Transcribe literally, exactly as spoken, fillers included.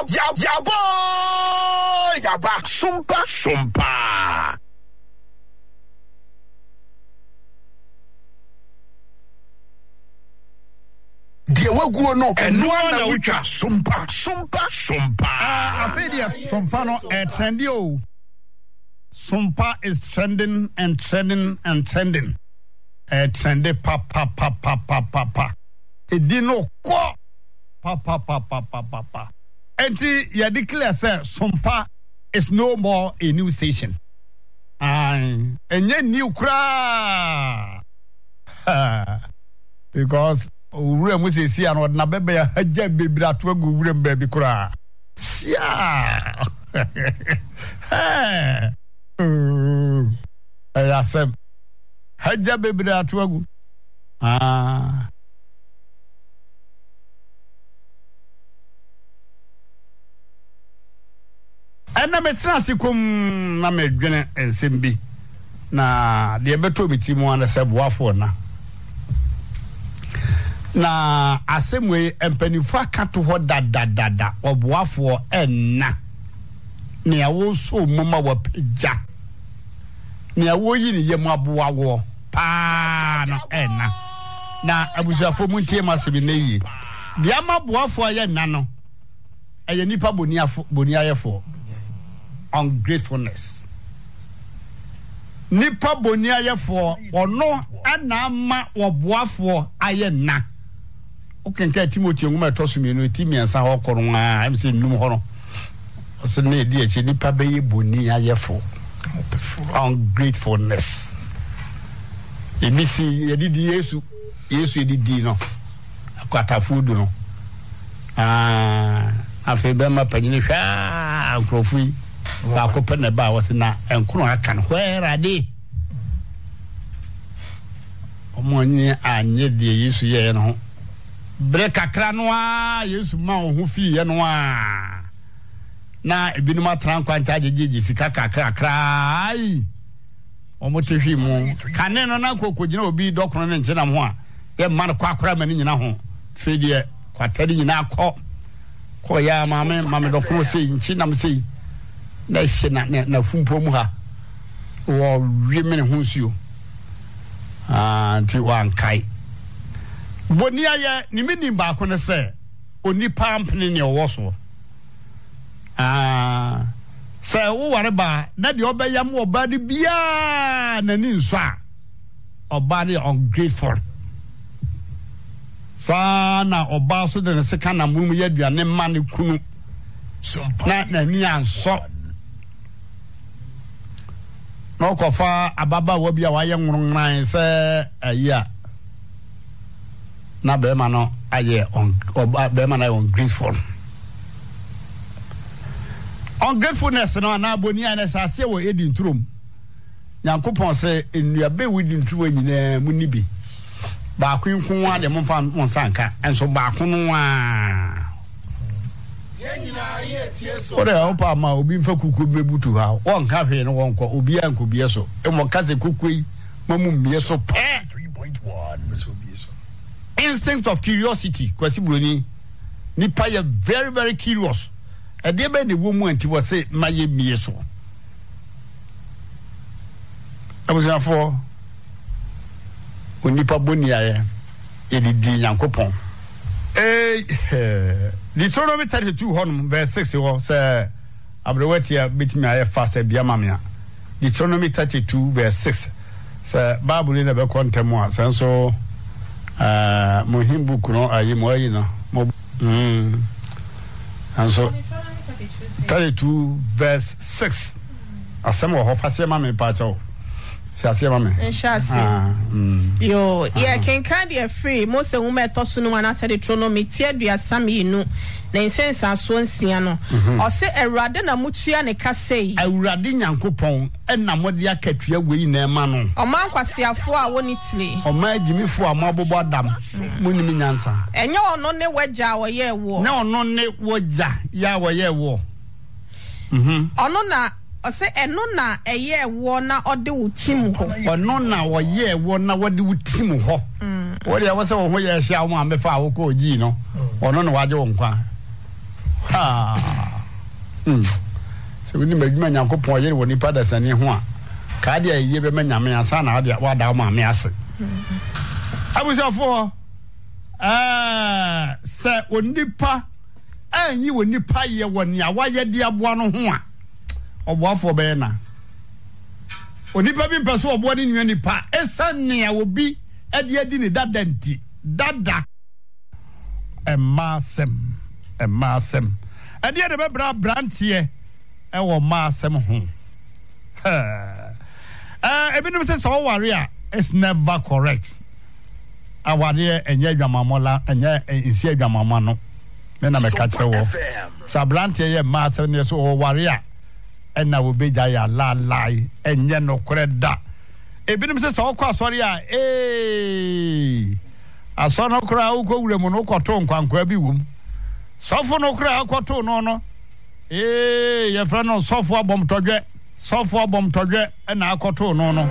ya ya ya boy yaba sumpa sumpa. Die waguo no eno na wutwa sumpa sumpa sumpa. Ah, afedia sumpa no eh trendy o. Sumpa is trending and trending and trending. Eh trendy pa pa pa pa pa pa pa. Edino ko pa pa pa pa pa pa pa. Enti ya declare say Sumpa is no more a new station. Aye, enye new kra. Because owura mu se si an na bebe ya haja bebira to agu owura mbabi kra. Sia. Eh. Eh asem. Haja bebira to agu. Ah. Ana metra sikum na medwene ensem bi na de beto mitimu ana se boafo na na asemwe empanifo akato ho dadadada oboafo enna ne awo so mama wapeja ne awo yi ne yem aboawo pa no enna na abusafo muntie masebi ne yi de ama boafo aye nna no eye nipa boniafo boniayefo ungratefulness. Nipa boni ayefo ono ana ama woboafo aye na. Okenka Timothy nguma tosumi no timi ansa ho koron a am se num ho no. O se na di eche nipa beye boni ayefo. Ungratefulness. Emisi yedidi Yesu Yesu yedidi no. Akwata food no. Ah afi be ma panyini hwa ankrofu ba ko pene ba wose na enkono aka no where de omonye anye de Yesu ye no bre kakra no a Yesu ma ho fi ye no a na ebinum atran kwanta jejeje sika kakra kakra ai omotehwi mu kane no na kokogina obi dokono ne nche na ho a ye ma no kwakora mani nyina ho fe de kwatari nyina akọ ko ya mame mame dokono sei nchi nam sei na hye na na fumpo mu ha wo wemene ho nsuo ah nti wankai boni aye ni mini ba ko ne se onipa ampene ne owoso ah se wo ware ba na de obeyam oba de bia na ni nso a oba de ungrateful sana oba so de ne se kana mu ya duane ma ne kunu na na ni anso no kofa ababa wo bia wa ye nwurunran se ayi na be ma no aye on oba be ma na ungrateful ungratefulness no na boni ana sase wo edi ntrom Nyankopon se enua be widi ntrom nyina mu ni bi ba kwinku wa de mo fa mo sanka enso ba kunu wa ore opa ma obi mfa kuku mebutu ha won ka hwe no won ko obi anko bie so e mo kaze kukui mamu mie so three point one instinct of curiosity kwasi broni nipa ye very very curious e de be ne wo mu anti wo se maye mie so abusafo onipa boni aye e di di Nyankopon eh Deuteronomy thirty-two honum verse six ho say abrewatia bitimi aye faster bia mamia Deuteronomy thirty-two verse six say Bible na be kontem a senso ah mohimbu kuno ayi mo ayi no mo mm anso thirty-two verse six asem ho fasia mame pa cho Shasi mame. Shasi. Ah. Mm. Yo, yeah, can candy a free. Most of whom I toss no one said the tronomy, tear be a sami no. Then sense and swan siano. Or say a radina mutia ne casse. A radin coupon, and Namodia Katia way in a man. Or Manquasia for I won Italy. Or my Jimmy for a mobile dam. Munimi answer. And you're no ne wedja or ye war. No, no, ne wedja, ya wa ye war. Hm. Or no na. I say eno na eye wo na ode wo tim ho ono na wo ye wo na wode wo tim ho wo de wo se wo ho ye hia wo amefa wo ko ji no ono na waje wo nkwa ah hmm se woni madwuma Nyankopɔn yere woni pa da sane ho a ka dia yiye be manyame asa na dia wada ma me ase abusafo ah se onipa anyi wonipa ye woni awaye de aboa no ho a oboafo be na onipa bi pese oboa ni nua nipa esane a obi ade adi ni dadanti dada emasem emasem ade de be bra brantie e wo masem ho eh ebinom say so worry a it's never correct awade enye adwamamola enye insi adwamama no me na me ka kire wo sabrantie ye masem ne so worry a ena wo beja ya la lai enye no koreda ebinom say so kwa asori a eh asono kra uko wuremu no koto nkwankwa bi wum sofo no kra koto no no eh ye fra no sofo abom todwe sofo abom todwe na akoto no no